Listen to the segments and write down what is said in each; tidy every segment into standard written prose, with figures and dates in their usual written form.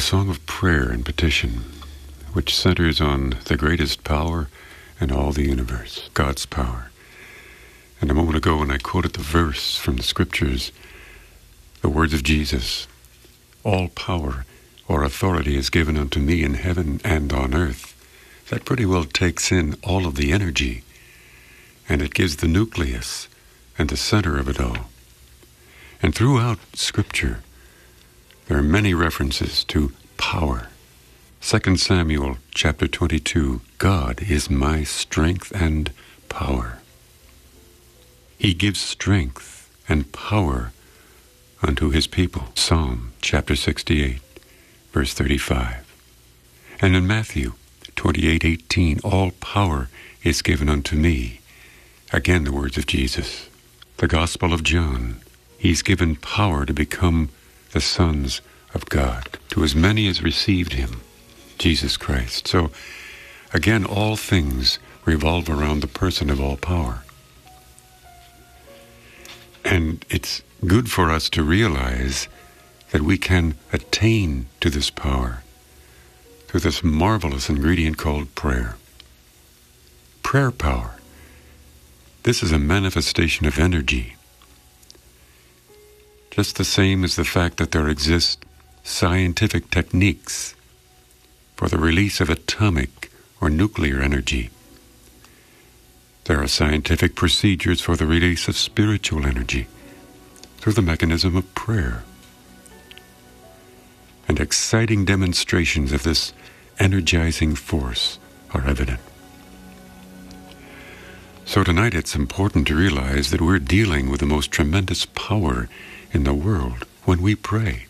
song of prayer and petition, which centers on the greatest power in all the universe, God's power. And a moment ago when I quoted the verse from the scriptures, the words of Jesus, all power or authority is given unto me in heaven and on earth, that pretty well takes in all of the energy, and it gives the nucleus and the center of it all. And throughout Scripture, there are many references to power. 2 Samuel chapter 22, God is my strength and power. He gives strength and power unto his people. Psalm chapter 68, verse 35. And in Matthew 28:18, all power is given unto me. Again, the words of Jesus. The Gospel of John, he's given power to become the sons of God, to as many as received him, Jesus Christ. So, again, all things revolve around the person of all power. And it's good for us to realize that we can attain to this power through this marvelous ingredient called prayer. Prayer power. This is a manifestation of energy. Just the same as the fact that there exist scientific techniques for the release of atomic or nuclear energy. There are scientific procedures for the release of spiritual energy through the mechanism of prayer. And exciting demonstrations of this energizing force are evident. So tonight it's important to realize that we're dealing with the most tremendous power in the world when we pray.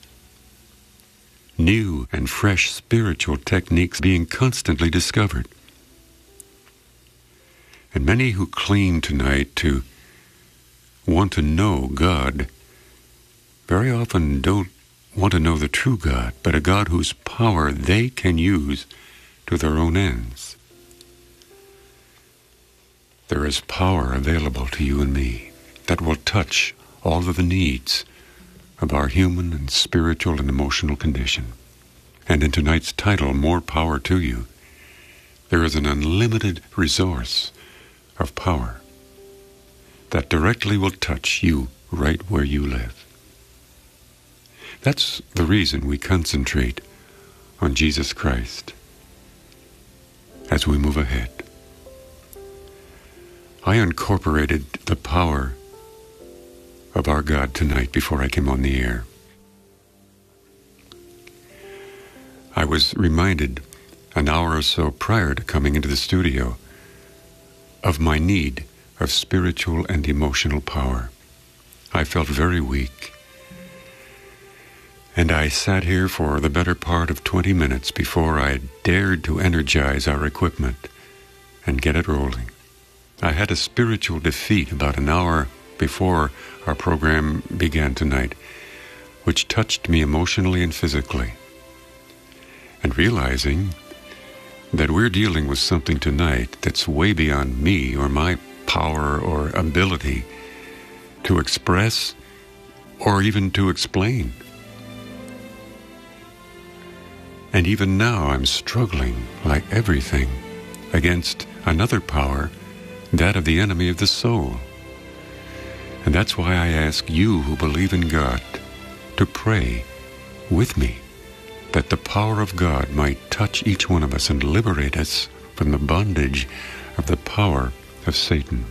New and fresh spiritual techniques being constantly discovered. And many who claim tonight to want to know God very often don't want to know the true God, but a God whose power they can use to their own ends. There is power available to you and me that will touch all of the needs of our human and spiritual and emotional condition. And in tonight's title, More Power to You, there is an unlimited resource of power that directly will touch you right where you live. That's the reason we concentrate on Jesus Christ as we move ahead. I incorporated the power of our God tonight before I came on the air. I was reminded an hour or so prior to coming into the studio of my need of spiritual and emotional power. I felt very weak. And I sat here for the better part of 20 minutes before I dared to energize our equipment and get it rolling. I had a spiritual defeat about an hour before our program began tonight, which touched me emotionally and physically. And realizing that we're dealing with something tonight that's way beyond me or my power or ability to express or even to explain. And even now I'm struggling, like everything, against another power, that of the enemy of the soul. And that's why I ask you who believe in God to pray with me that the power of God might touch each one of us and liberate us from the bondage of the power of Satan.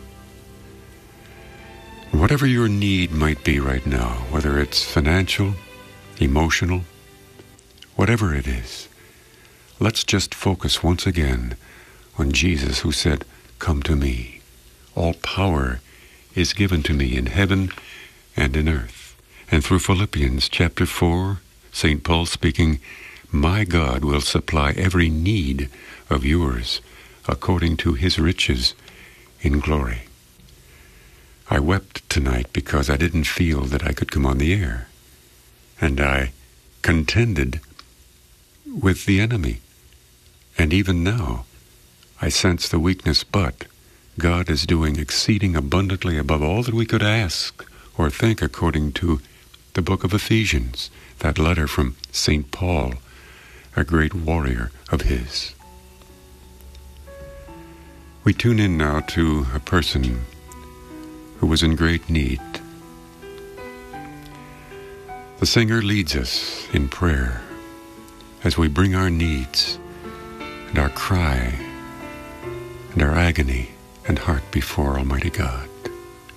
Whatever your need might be right now, whether it's financial, emotional, whatever it is, let's just focus once again on Jesus who said, "Come to me. All power is given to me in heaven and in earth." And through Philippians chapter 4, St. Paul speaking, "My God will supply every need of yours according to his riches in glory." I wept tonight because I didn't feel that I could come on the air. And I contended with the enemy. And even now, I sense the weakness, but God is doing exceeding abundantly above all that we could ask or think according to the book of Ephesians, that letter from St. Paul, a great warrior of his. We tune in now to a person who was in great need. The singer leads us in prayer as we bring our needs and our cry and our agony and heart before Almighty God.